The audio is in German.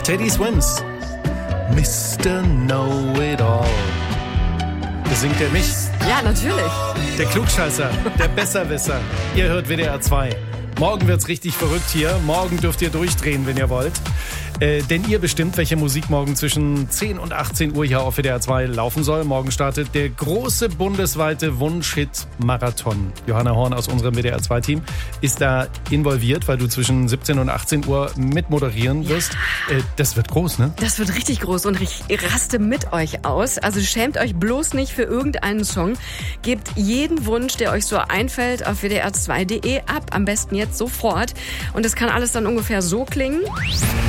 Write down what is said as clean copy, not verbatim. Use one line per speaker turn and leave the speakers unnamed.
Teddy Swims. Mr. Know-It-All. Das singt er nicht.
Ja, natürlich.
Der Klugscheißer, der Besserwisser. Ihr hört WDR 2. Morgen wird's richtig verrückt hier. Morgen dürft ihr durchdrehen, wenn ihr wollt. Denn ihr bestimmt, welche Musik morgen zwischen 10 und 18 Uhr hier auf WDR 2 laufen soll. Morgen startet der große bundesweite Wunsch-Hit-Marathon. Johanna Horn aus unserem WDR 2-Team ist da involviert, weil du zwischen 17 und 18 Uhr mitmoderieren wirst. Das wird groß, ne?
Das wird richtig groß und ich raste mit euch aus. Also schämt euch bloß nicht für irgendeinen Song. Gebt jeden Wunsch, der euch so einfällt, auf wdr2.de ab. Am besten jetzt sofort. Und das kann alles dann ungefähr so klingen.